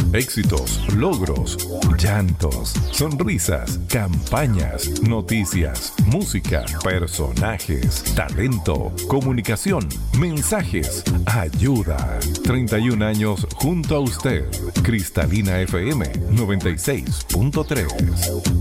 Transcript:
Éxitos, logros, llantos, sonrisas, campañas, noticias, música, personajes, talento, comunicación, mensajes, ayuda. 31 años junto a usted. Cristalina FM 96.3.